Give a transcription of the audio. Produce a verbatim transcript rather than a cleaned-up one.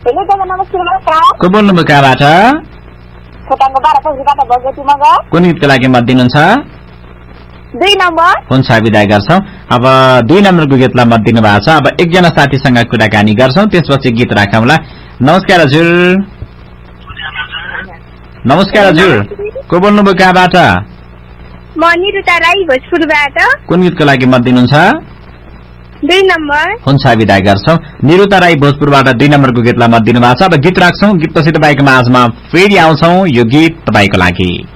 को बोल्नुभयो कहाँबाट? कुन गीतको लागि मत दिनुहुन्छ? दुई नम्बर। हुन्छ विदाय गर्छौं। अब दुई नम्बरको गीतलाई मत दिनु भएको छ। अब एकजना साथीसँग कुराकानी गर्छौं, त्यसपछि गीत राखौँला। नमस्कार हजुर। नमस्कार हजुर, को बोल्नुभयो कहाँबाट? म निरुता राई भोजपुरबाट। कुन गीतको लागि मत दिनुहुन्छ? दुई नम्बर। हुन्छ विदाय गर्छौं। निरुता राई भोजपुरबाट दुई नम्बरको गीतलाई मत दिनु भएको छ। अब गीत राख्छौं, गीतपछि तपाईको माझमा फेरि आउँछौं। यो गीत तपाईको लागि।